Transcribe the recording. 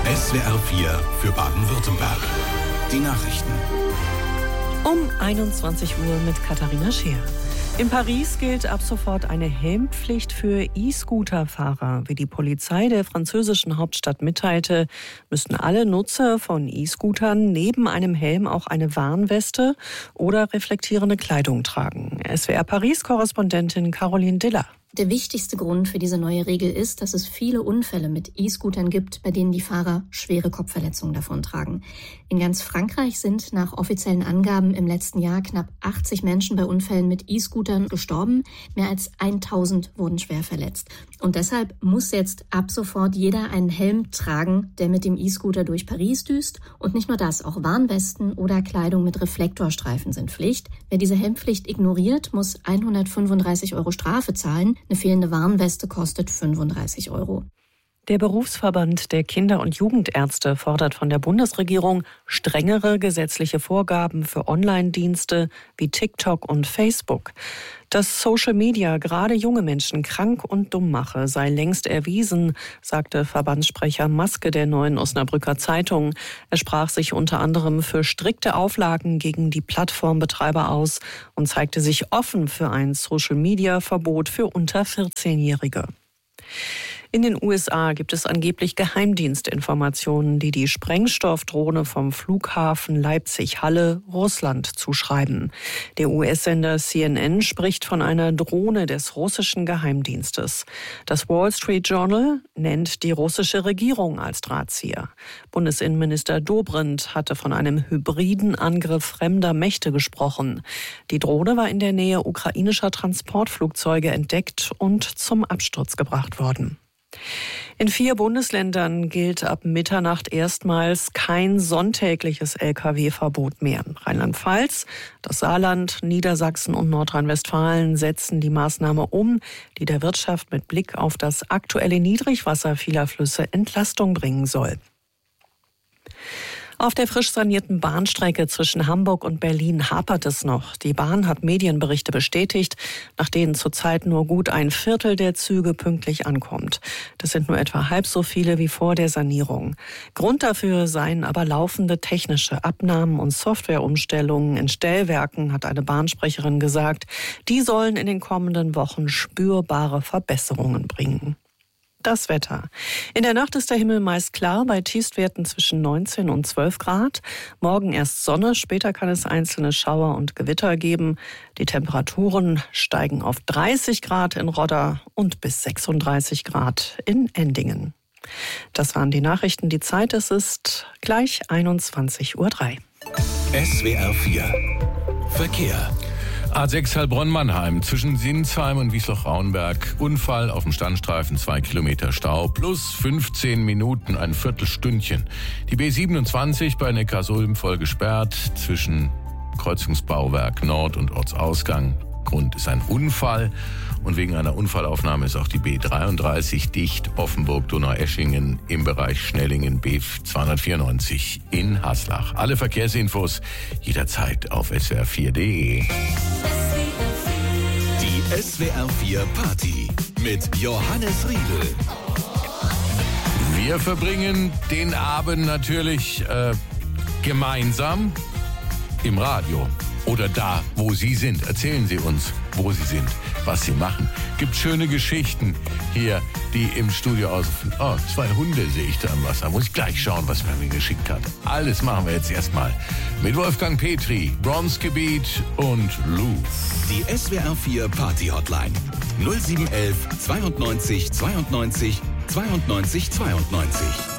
SWR 4 für Baden-Württemberg. Die Nachrichten. Um 21 Uhr mit Katharina Scheer. In Paris gilt ab sofort eine Helmpflicht für E-Scooter-Fahrer. Wie die Polizei der französischen Hauptstadt mitteilte, müssten alle Nutzer von E-Scootern neben einem Helm auch eine Warnweste oder reflektierende Kleidung tragen. SWR-Paris-Korrespondentin Caroline Diller. Der wichtigste Grund für diese neue Regel ist, dass es viele Unfälle mit E-Scootern gibt, bei denen die Fahrer schwere Kopfverletzungen davontragen. In ganz Frankreich sind nach offiziellen Angaben im letzten Jahr knapp 80 Menschen bei Unfällen mit E-Scootern gestorben. Mehr als 1000 wurden schwer verletzt. Und deshalb muss jetzt ab sofort jeder einen Helm tragen, der mit dem E-Scooter durch Paris düst. Und nicht nur das, auch Warnwesten oder Kleidung mit Reflektorstreifen sind Pflicht. Wer diese Helmpflicht ignoriert, muss 135 € Strafe zahlen. Eine fehlende Warnweste kostet 35 €. Der Berufsverband der Kinder- und Jugendärzte fordert von der Bundesregierung strengere gesetzliche Vorgaben für Online-Dienste wie TikTok und Facebook. Dass Social Media gerade junge Menschen krank und dumm mache, sei längst erwiesen, sagte Verbandssprecher Maske der Neuen Osnabrücker Zeitung. Er sprach sich unter anderem für strikte Auflagen gegen die Plattformbetreiber aus und zeigte sich offen für ein Social-Media-Verbot für unter 14-Jährige. In den USA gibt es angeblich Geheimdienstinformationen, die die Sprengstoffdrohne vom Flughafen Leipzig-Halle Russland zuschreiben. Der US-Sender CNN spricht von einer Drohne des russischen Geheimdienstes. Das Wall Street Journal nennt die russische Regierung als Drahtzieher. Bundesinnenminister Dobrindt hatte von einem hybriden Angriff fremder Mächte gesprochen. Die Drohne war in der Nähe ukrainischer Transportflugzeuge entdeckt und zum Absturz gebracht worden. In 4 Bundesländern gilt ab Mitternacht erstmals kein sonntägliches Lkw-Verbot mehr. Rheinland-Pfalz, das Saarland, Niedersachsen und Nordrhein-Westfalen setzen die Maßnahme um, die der Wirtschaft mit Blick auf das aktuelle Niedrigwasser vieler Flüsse Entlastung bringen soll. Auf der frisch sanierten Bahnstrecke zwischen Hamburg und Berlin hapert es noch. Die Bahn hat Medienberichte bestätigt, nach denen zurzeit nur gut ein Viertel der Züge pünktlich ankommt. Das sind nur etwa halb so viele wie vor der Sanierung. Grund dafür seien aber laufende technische Abnahmen und Softwareumstellungen in Stellwerken, hat eine Bahnsprecherin gesagt. Die sollen in den kommenden Wochen spürbare Verbesserungen bringen. Das Wetter. In der Nacht ist der Himmel meist klar bei Tiefstwerten zwischen 19 und 12 Grad. Morgen erst Sonne, später kann es einzelne Schauer und Gewitter geben. Die Temperaturen steigen auf 30 Grad in Rodda und bis 36 Grad in Endingen. Das waren die Nachrichten. Die Zeit, es ist gleich 21:03 Uhr. SWR 4 Verkehr. A6 Heilbronn-Mannheim zwischen Sinsheim und Wiesloch-Raunberg. Unfall auf dem Standstreifen, 2 Kilometer Stau, plus 15 Minuten, ein Viertelstündchen. Die B27 bei Neckarsulm voll gesperrt zwischen Kreuzungsbauwerk Nord und Ortsausgang. Grund ist ein Unfall und wegen einer Unfallaufnahme ist auch die B33 dicht, Offenburg-Donaueschingen im Bereich Schnellingen B294 in Haslach. Alle Verkehrsinfos jederzeit auf swr4.de. Die SWR 4 Party mit Johannes Riedel. Wir verbringen den Abend natürlich gemeinsam im Radio. Oder da, wo Sie sind. Erzählen Sie uns, wo Sie sind, was Sie machen. Gibt schöne Geschichten hier, die im Studio aus... Oh, 2 Hunde sehe ich da im Wasser. Muss ich gleich schauen, was man mir geschickt hat. Alles machen wir jetzt erstmal mit Wolfgang Petri, Bronzegebiet und Lou. Die SWR 4 Party Hotline 0711 92 92 92 92.